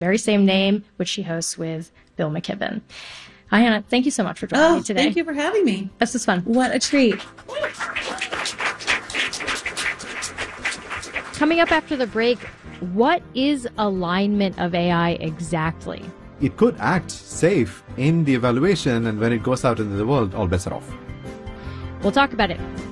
very same name, which she hosts with Bill McKibben. Hi, Hannah. Thank you so much for joining me today. Thank you for having me. This was fun. What a treat. Coming up after the break, what is alignment of AI exactly? It could act safe in the evaluation, and when it goes out into the world, all bets are off. We'll talk about it